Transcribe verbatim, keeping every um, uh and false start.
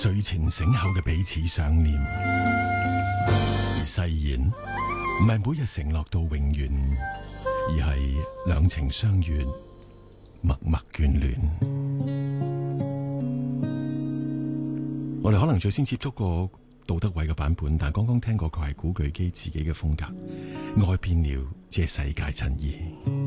睡前醒後嘅彼此想念，而誓言唔係每日承諾到永遠，而係兩情相悅，默默眷戀。我哋可能最先接觸過杜德偉嘅版本，但係剛剛聽過佢係古巨基自己嘅風格。愛變了，這世界襯意。